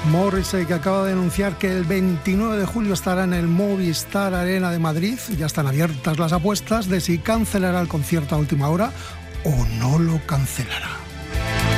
Morrissey, que acaba de anunciar que el 29 de julio estará en el Movistar Arena de Madrid. Ya están abiertas las apuestas de si cancelará el concierto a última hora o no lo cancelará.